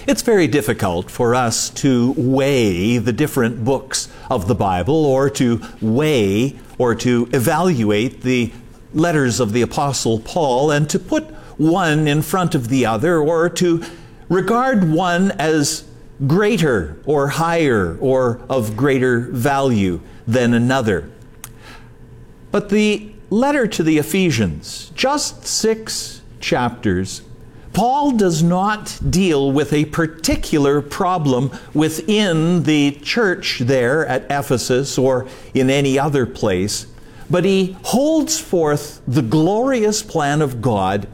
It's very difficult for us to weigh the different books of the Bible, or to weigh or to evaluate the letters of the Apostle Paul and to put one in front of the other, or to regard one as greater or higher or of greater value than another. But the letter to the Ephesians, just 6 chapters, Paul does not deal with a particular problem within the church there at Ephesus or in any other place, but he holds forth the glorious plan of God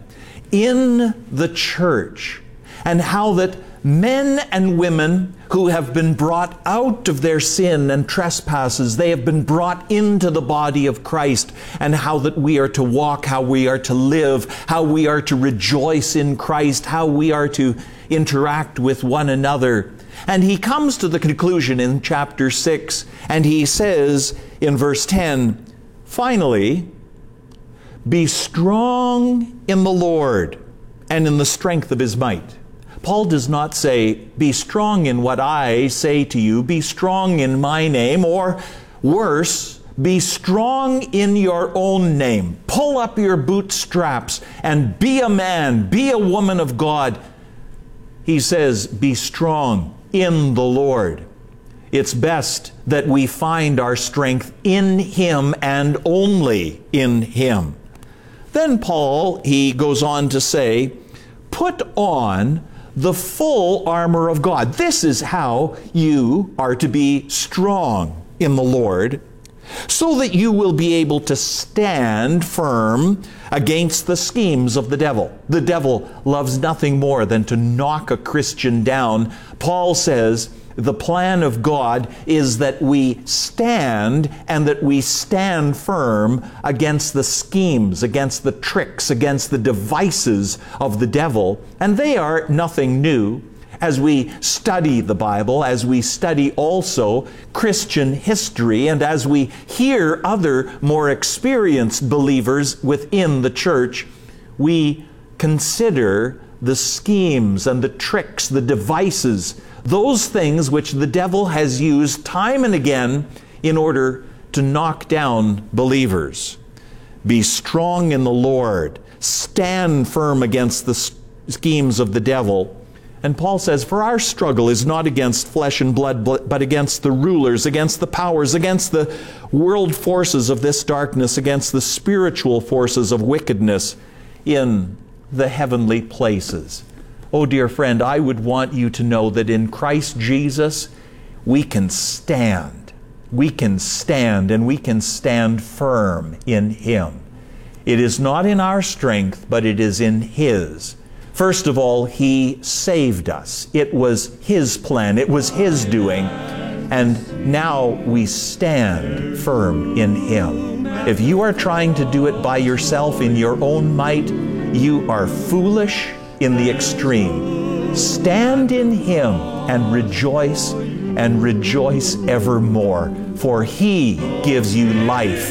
in the church, and how that men and women who have been brought out of their sin and trespasses, they have been brought into the body of Christ, and how that we are to walk, how we are to live, how we are to rejoice in Christ, how we are to interact with one another. And he comes to the conclusion in chapter 6, and he says in verse 10, "Finally, be strong in the Lord and in the strength of His might." Paul does not say, be strong in what I say to you, be strong in my name, or worse, be strong in your own name. Pull up your bootstraps and be a man, be a woman of God. He says, be strong in the Lord. It's best that we find our strength in Him and only in Him. Then Paul, he goes on to say, put on the full armor of God. This is how you are to be strong in the Lord, so that you will be able to stand firm against the schemes of the devil. The devil loves nothing more than to knock a Christian down. Paul says the plan of God is that we stand, and that we stand firm against the schemes, against the tricks, against the devices of the devil. And they are nothing new. As we study the Bible, as we study also Christian history, and as we hear other more experienced believers within the church, we consider the schemes and the tricks, the devices, those things which the devil has used time and again in order to knock down believers. Be strong in the Lord. Stand firm against the schemes of the devil. And Paul says, for our struggle is not against flesh and blood, but against the rulers, against the powers, against the world forces of this darkness, against the spiritual forces of wickedness in the heavenly places. Oh, dear friend, I would want you to know that in Christ Jesus, we can stand. We can stand, and we can stand firm in Him. It is not in our strength, but it is in His. First of all, He saved us. It was His plan. It was His doing. And now we stand firm in Him. If you are trying to do it by yourself in your own might, you are foolish in the extreme. Stand in Him and rejoice evermore, for He gives you life